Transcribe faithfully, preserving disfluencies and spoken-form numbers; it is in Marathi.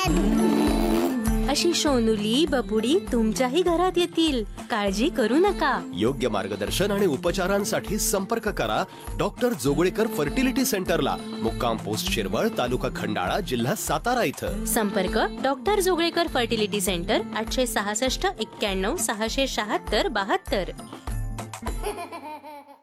अशी सोनुली बबुडी तुमच्याही घरात येतील, काळजी करू नका. योग्य मार्गदर्शन आणि उपचारांसाठी संपर्क करा डॉक्टर जोगळेकर फर्टिलिटी सेंटरला, मुक्काम पोस्ट शिरवळ, तालुका खंडाळा, जिल्हा सातारा इथं. संपर्क डॉक्टर जोगळेकर फर्टिलिटी सेंटर, आठशे सहासष्ट एक्क्याण्णव सहाशे शहात्तर बहात्तर.